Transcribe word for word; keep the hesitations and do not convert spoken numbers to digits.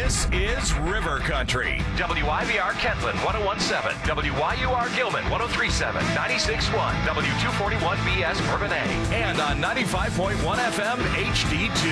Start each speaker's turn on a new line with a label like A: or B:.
A: This is River Country.
B: W I V R Kentland one oh one point seven, W Y U R Gilman one oh three point seven, ninety-six point one, W two forty-one B S Bourbonnais.
A: And on ninety-five point one F M H D two.